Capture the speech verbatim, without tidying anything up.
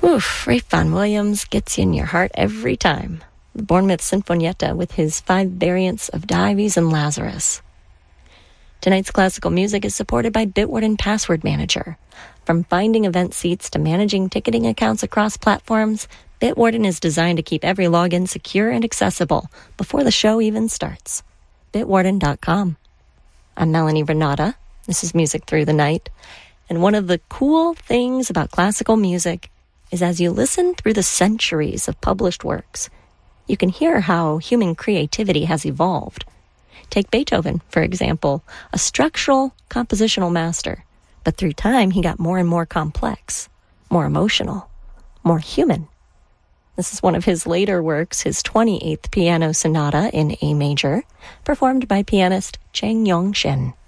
Oof, Ralph Vaughan Williams gets you in your heart every time. The Bournemouth Sinfonietta with his five variants of Dives and Lazarus. Tonight's classical music is supported by Bitwarden Password Manager. From finding event seats to managing ticketing accounts across platforms, Bitwarden is designed to keep every login secure and accessible before the show even starts. Bitwarden dot com. I'm Melanie Renata. This is Music Through the Night. And one of the cool things about classical music is as you listen through the centuries of published works, you can hear how human creativity has evolved. Take Beethoven, for example, a structural compositional master, but through time he got more and more complex, more emotional, more human. This is one of his later works, his twenty-eighth Piano Sonata in A major, performed by pianist Chang Yong Shen.